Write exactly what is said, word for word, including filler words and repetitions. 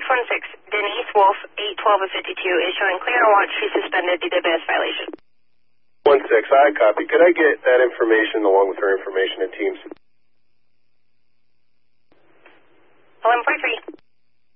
one six, Denise Wolf, eight twelve of fifty-two, is showing clear on watch. She's suspended due to B S violation. one six, I copy. Could I get that information along with her information in Teams?